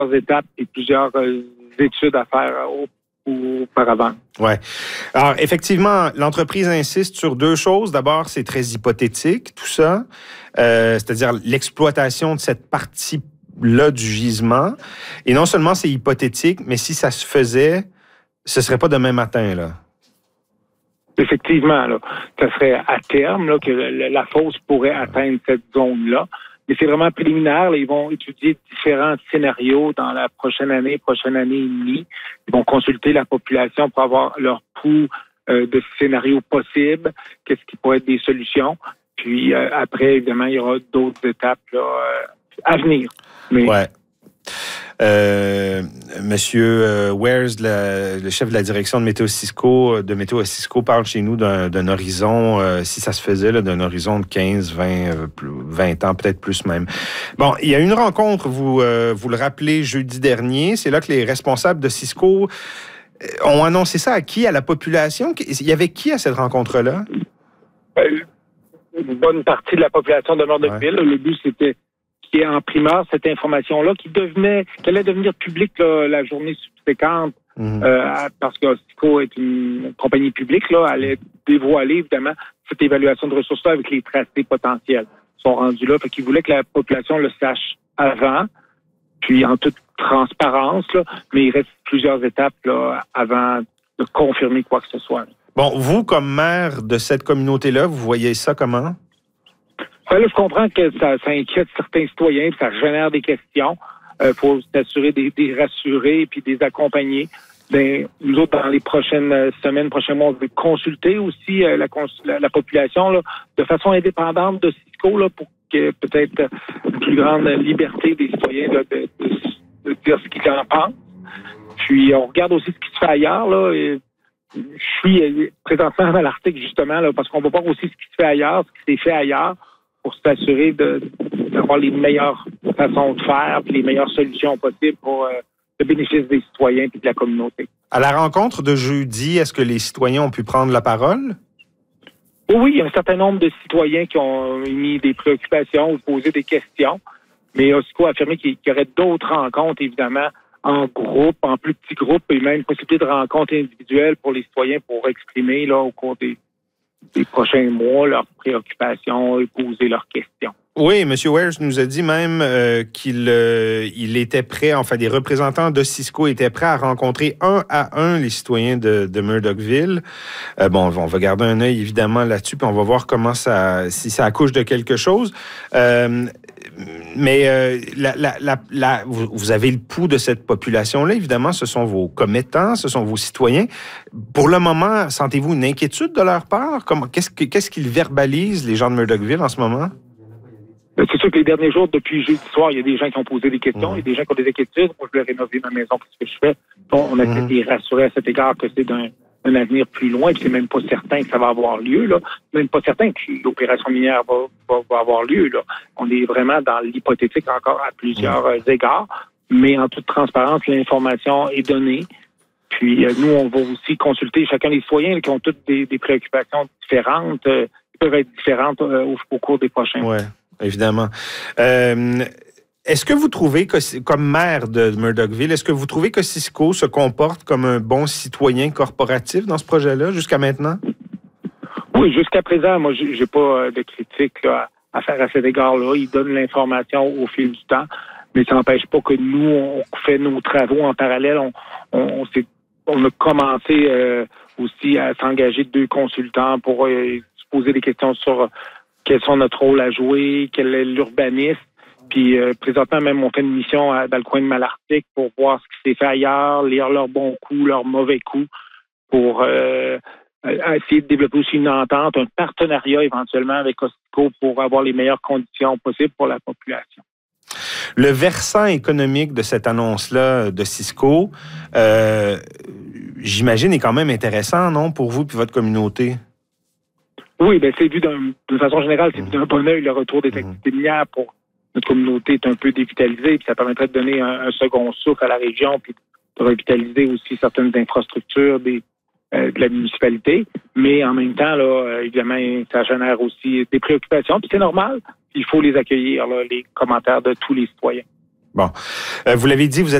étapes et plusieurs études à faire auparavant. Ouais. Alors, effectivement, l'entreprise insiste sur deux choses. D'abord, c'est très hypothétique, tout ça. C'est-à-dire l'exploitation de cette partie-là du gisement. Et non seulement c'est hypothétique, mais si ça se faisait, ce serait pas demain matin, là. Effectivement, là, ça serait à terme là, que la fosse pourrait atteindre cette zone-là. Mais c'est vraiment préliminaire. Là, ils vont étudier différents scénarios dans la prochaine année et demie. Ils vont consulter la population pour avoir leur pouls de scénarios possibles, qu'est-ce qui pourrait être des solutions. Puis après, évidemment, il y aura d'autres étapes là, à venir. Mais ouais. Monsieur Wares, le chef de la direction de Météo Cisco, parle chez nous d'un horizon, si ça se faisait, là, d'un horizon de 15, 20 ans, peut-être plus même. Bon, il y a une rencontre, vous le rappelez, jeudi dernier. C'est là que les responsables de Cisco ont annoncé ça à qui? À la population? Il y avait qui à cette rencontre-là? Une bonne partie de la population de Murdochville. Ouais. Le but, c'était qui est en primeur cette information-là, qui allait devenir publique là, la journée subséquente, parce que Cisco est une compagnie publique, là, allait dévoiler évidemment cette évaluation de ressources-là avec les tracés potentiels. Ils sont rendus là, fait qu'ils voulaient que la population le sache avant, puis en toute transparence, là, mais il reste plusieurs étapes là, avant de confirmer quoi que ce soit. Bon, vous, comme maire de cette communauté-là, vous voyez ça comment? Là, je comprends que ça inquiète certains citoyens, puis ça génère des questions. Faut s'assurer des rassurer puis des accompagner. Ben, nous autres, dans les prochaines semaines, prochains mois, on va consulter aussi la population là, de façon indépendante de Cisco là, pour que peut-être une plus grande liberté des citoyens là, de dire ce qu'ils en pensent. Puis on regarde aussi ce qui se fait ailleurs. Là, et je suis présentement dans l'article justement là, parce qu'on va voir aussi ce qui se fait ailleurs, ce qui s'est fait ailleurs, pour s'assurer d'avoir les meilleures façons de faire et les meilleures solutions possibles pour le bénéfice des citoyens et de la communauté. À la rencontre de jeudi, est-ce que les citoyens ont pu prendre la parole? Oui, il y a un certain nombre de citoyens qui ont émis des préoccupations ou posé des questions, mais Cisco a affirmé qu'il y aurait d'autres rencontres, évidemment, en groupe, en plus petits groupes, et même possibilité de rencontres individuelles pour les citoyens pour exprimer là, au cours des prochains mois leurs préoccupations et poser leurs questions. Oui, M. Wares nous a dit même qu'il était prêt, enfin des représentants de Cisco étaient prêts à rencontrer un à un les citoyens de Murdochville. Bon, on va garder un œil évidemment là-dessus, puis on va voir comment si ça accouche de quelque chose. Mais vous avez le pouls de cette population-là, évidemment, ce sont vos commettants, ce sont vos citoyens. Pour le moment, sentez-vous une inquiétude de leur part? Qu'est-ce qu'ils verbalisent, les gens de Murdochville, en ce moment? C'est sûr que les derniers jours, depuis jeudi soir, il y a des gens qui ont posé des questions, il y a des gens qui ont des inquiétudes. Moi, je vais rénover ma maison, parce que je fais. On a été rassurés à cet égard que c'est d'un avenir plus loin, puis c'est même pas certain que ça va avoir lieu, là. C'est même pas certain que l'opération minière va avoir lieu, là. On est vraiment dans l'hypothétique encore à plusieurs égards, mais en toute transparence, l'information est donnée. Puis nous, on va aussi consulter chacun des citoyens là, qui ont toutes des préoccupations différentes, qui peuvent être différentes au cours des prochains mois. Ouais. Évidemment. Est-ce que vous trouvez que, comme maire de Murdochville, est-ce que vous trouvez que Cisco se comporte comme un bon citoyen corporatif dans ce projet-là jusqu'à maintenant? Oui, jusqu'à présent, moi, j'ai pas de critique là, à faire à cet égard-là. Ils donnent l'information au fil du temps, mais ça n'empêche pas que nous, on fait nos travaux en parallèle. On a commencé aussi à s'engager 2 consultants pour se poser des questions sur quels sont notre rôle à jouer, quel est l'urbanisme. Puis présentement, même, on fait une mission dans le coin de Malartic pour voir ce qui s'est fait ailleurs, lire leurs bons coups, leurs mauvais coups, pour essayer de développer aussi une entente, un partenariat éventuellement avec Cisco pour avoir les meilleures conditions possibles pour la population. Le versant économique de cette annonce-là de Cisco, j'imagine, est quand même intéressant, non, pour vous et votre communauté? Oui, bien, c'est vu d'une façon générale, c'est vu d'un bon œil le retour des activités minières pour notre communauté est un peu dévitalisée, puis ça permettrait de donner un second souffle à la région, puis de revitaliser aussi certaines infrastructures de la municipalité. Mais en même temps, là, évidemment, ça génère aussi des préoccupations, puis c'est normal. Il faut les accueillir, là, les commentaires de tous les citoyens. Bon. Vous l'avez dit, vous êtes